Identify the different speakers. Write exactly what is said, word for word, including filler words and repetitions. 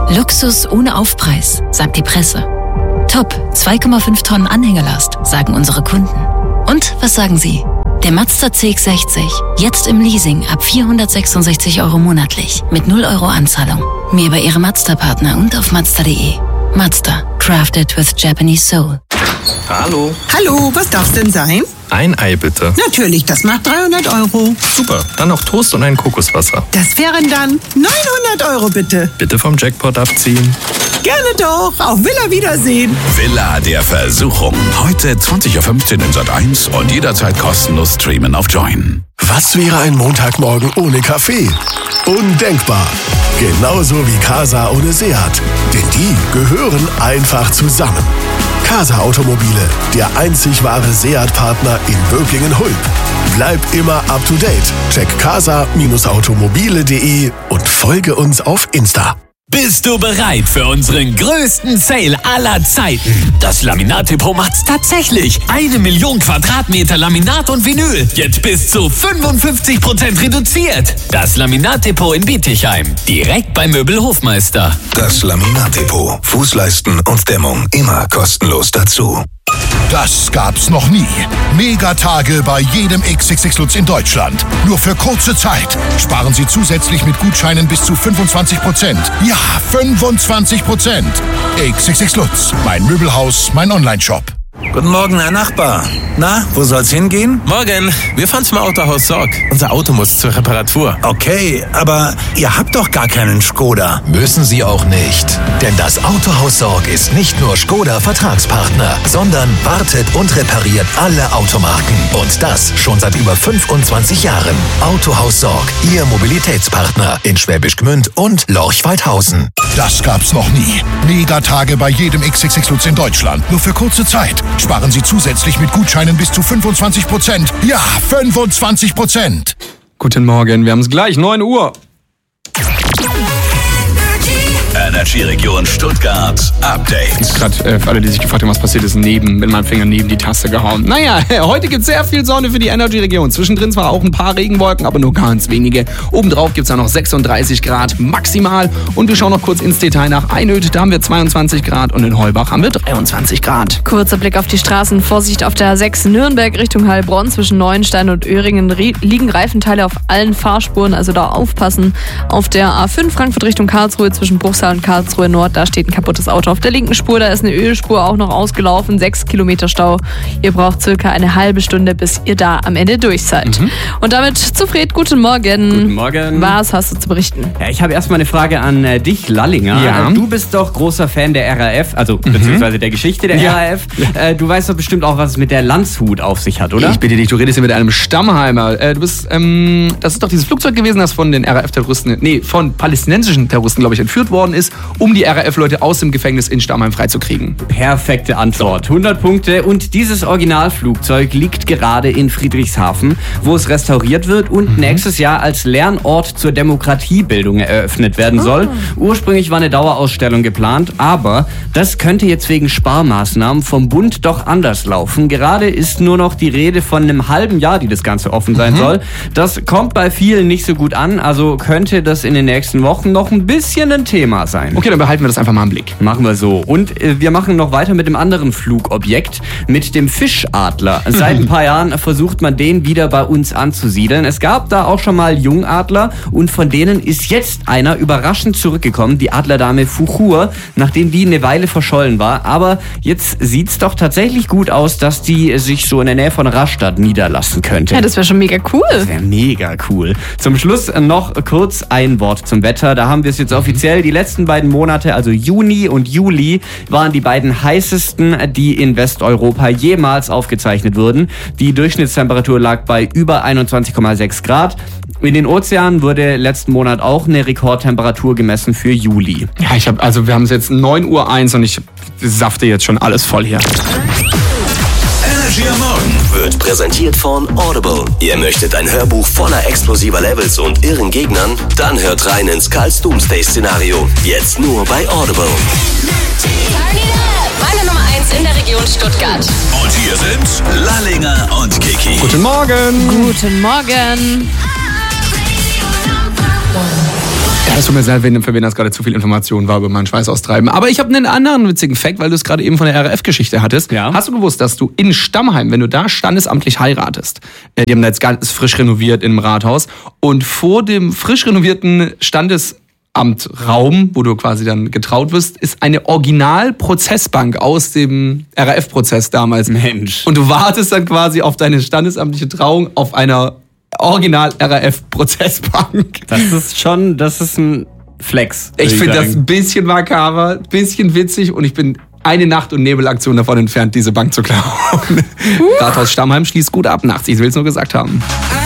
Speaker 1: Luxus ohne Aufpreis, sagt die Presse. Top, zwei Komma fünf Tonnen Anhängelast, sagen unsere Kunden. Und was sagen Sie? Der Mazda C X sechzig, jetzt im Leasing ab vierhundertsechsundsechzig Euro monatlich, mit null Euro Anzahlung. Mehr über Ihre Mazda-Partner und auf Mazda punkt de. Mazda, crafted with Japanese soul.
Speaker 2: Hallo.
Speaker 3: Hallo, was darf's denn sein?
Speaker 2: Ein Ei bitte.
Speaker 3: Natürlich, das macht dreihundert Euro.
Speaker 2: Super, dann noch Toast und ein Kokoswasser.
Speaker 3: Das wären dann neunhundert Euro bitte.
Speaker 2: Bitte vom Jackpot abziehen.
Speaker 3: Gerne doch, auf Villa Wiedersehen.
Speaker 4: Villa der Versuchung. Heute zwanzig Uhr fünfzehn in Sat eins und jederzeit kostenlos streamen auf Join.
Speaker 5: Was wäre ein Montagmorgen ohne Kaffee? Undenkbar. Genauso wie Casa ohne Seat. Denn die gehören einfach zusammen. Casa Automobile, der einzig wahre Seat-Partner in Böblingen-Hulb. Bleib immer up to date. Check casa Automobile punkt de und folge uns auf Insta.
Speaker 6: Bist du bereit für unseren größten Sale aller Zeiten? Das Laminat-Depot macht's tatsächlich. Eine Million Quadratmeter Laminat und Vinyl. Jetzt bis zu fünfundfünfzig Prozent reduziert. Das Laminat-Depot in Bietigheim. Direkt bei Möbelhofmeister.
Speaker 4: Das Laminat-Depot. Fußleisten und Dämmung immer kostenlos dazu.
Speaker 5: Das gab's noch nie. Megatage bei jedem X X X Lutz in Deutschland. Nur für kurze Zeit. Sparen Sie zusätzlich mit Gutscheinen bis zu fünfundzwanzig Prozent. Ja, fünfundzwanzig Prozent. X X X Lutz. Mein Möbelhaus, mein Onlineshop.
Speaker 7: Guten Morgen, Herr Nachbar. Na, wo soll's hingehen?
Speaker 8: Morgen. Wir fahren zum Autohaus Sorg. Unser Auto muss zur Reparatur.
Speaker 7: Okay, aber ihr habt doch gar keinen Skoda.
Speaker 9: Müssen Sie auch nicht. Denn das Autohaus Sorg ist nicht nur Skoda-Vertragspartner, sondern wartet und repariert alle Automarken. Und das schon seit über fünfundzwanzig Jahren. Autohaus Sorg, Ihr Mobilitätspartner in Schwäbisch Gmünd und Lorch-Waldhausen.
Speaker 5: Das gab's noch nie. Megatage bei jedem X X X Lutz in Deutschland. Nur für kurze Zeit. Sparen Sie zusätzlich mit Gutscheinen bis zu fünfundzwanzig Prozent. Ja, fünfundzwanzig Prozent.
Speaker 10: Guten Morgen, wir haben es gleich, neun Uhr.
Speaker 4: Energy Region Stuttgart Update.
Speaker 10: Gerade äh, für alle, die sich gefragt haben, was passiert ist, neben, mit meinem Finger neben die Taste gehauen. Naja, heute gibt es sehr viel Sonne für die Energy Region. Zwischendrin zwar auch ein paar Regenwolken, aber nur ganz wenige. Obendrauf gibt es ja noch sechsunddreißig Grad maximal. Und wir schauen noch kurz ins Detail nach Einöd. Da haben wir zweiundzwanzig Grad und in Heubach haben wir dreiundzwanzig Grad.
Speaker 11: Kurzer Blick auf die Straßen. Vorsicht auf der A sechs Nürnberg Richtung Heilbronn. Zwischen Neuenstein und Öhringen liegen Reifenteile auf allen Fahrspuren, also da aufpassen. Auf der A fünf Frankfurt Richtung Karlsruhe zwischen Bruchsal und Karlsruhe Nord, da steht ein kaputtes Auto auf der linken Spur, da ist eine Ölspur auch noch ausgelaufen, sechs Kilometer Stau. Ihr braucht circa eine halbe Stunde, bis ihr da am Ende durch seid. Mhm. Und damit zu Fred, guten Morgen.
Speaker 12: Guten Morgen.
Speaker 11: Was hast du zu berichten?
Speaker 12: Ja, ich habe erstmal eine Frage an äh, dich, Lallinger.
Speaker 10: Ja.
Speaker 12: Du bist doch großer Fan der R A F, also mhm. beziehungsweise der Geschichte der ja. R A F. Äh, du weißt doch bestimmt auch, was es mit der Landshut auf sich hat, oder?
Speaker 10: Ich bitte dich, du redest hier mit einem Stammheimer. Äh, du bist, ähm, das ist doch dieses Flugzeug gewesen, das von den R A F-Terroristen, nee, von palästinensischen Terroristen, glaube ich, entführt worden ist, um die R A F-Leute aus dem Gefängnis in Stammheim freizukriegen.
Speaker 12: Perfekte Antwort. hundert Punkte. Und dieses Originalflugzeug liegt gerade in Friedrichshafen, wo es restauriert wird und mhm. nächstes Jahr als Lernort zur Demokratiebildung eröffnet werden soll. Oh. Ursprünglich war eine Dauerausstellung geplant, aber das könnte jetzt wegen Sparmaßnahmen vom Bund doch anders laufen. Gerade ist nur noch die Rede von einem halben Jahr, die das Ganze offen sein mhm. soll. Das kommt bei vielen nicht so gut an, also könnte das in den nächsten Wochen noch ein bisschen ein Thema sein.
Speaker 10: Okay, dann behalten wir das einfach mal im Blick.
Speaker 12: Machen wir so. Und äh, wir machen noch weiter mit dem anderen Flugobjekt, mit dem Fischadler. Seit ein paar Jahren versucht man den wieder bei uns anzusiedeln. Es gab da auch schon mal Jungadler und von denen ist jetzt einer überraschend zurückgekommen, die Adlerdame Fuchur, nachdem die eine Weile verschollen war. Aber jetzt sieht's doch tatsächlich gut aus, dass die sich so in der Nähe von Rastatt niederlassen könnte.
Speaker 11: Ja, das wäre schon mega cool.
Speaker 12: Das wäre mega cool. Zum Schluss noch kurz ein Wort zum Wetter. Da haben wir es jetzt offiziell. Die letzten beiden Monate, also Juni und Juli, waren die beiden heißesten, die in Westeuropa jemals aufgezeichnet wurden. Die Durchschnittstemperatur lag bei über einundzwanzig Komma sechs Grad. In den Ozeanen wurde letzten Monat auch eine Rekordtemperatur gemessen für Juli.
Speaker 10: Ja, ich habe also wir haben es jetzt neun Uhr eins und ich safte jetzt schon alles voll hier.
Speaker 4: Energy am Morgen wird präsentiert von Audible. Ihr möchtet ein Hörbuch voller explosiver Levels und irren Gegnern? Dann hört rein ins Karls Doomsday-Szenario. Jetzt nur bei Audible.
Speaker 13: Meine Nummer eins in der Region Stuttgart.
Speaker 4: Und hier sind Lallinger und Kiki.
Speaker 10: Guten Morgen.
Speaker 11: Guten Morgen.
Speaker 10: Es tut mir sehr, wenn für wen das gerade zu viel Information war über meinen Schweiß austreiben. Aber ich habe einen anderen witzigen Fact, weil du es gerade eben von der R A F-Geschichte hattest.
Speaker 12: Ja.
Speaker 10: Hast du gewusst, dass du in Stammheim, wenn du da standesamtlich heiratest, äh, die haben da jetzt ganz frisch renoviert im Rathaus, und vor dem frisch renovierten Standesamtraum, wo du quasi dann getraut wirst, ist eine Original-Prozessbank aus dem R A F-Prozess damals.
Speaker 12: Mensch.
Speaker 10: Und du wartest dann quasi auf deine standesamtliche Trauung auf einer Original-R A F-Prozessbank.
Speaker 12: Das ist schon, das ist ein Flex.
Speaker 10: Ich finde das
Speaker 12: sagen.
Speaker 10: ein bisschen makaber, ein bisschen witzig, und ich bin eine Nacht- und Nebelaktion davon entfernt, diese Bank zu klauen. Uh. Rathaus Stammheim schließt gut ab nachts, ich will es nur gesagt haben.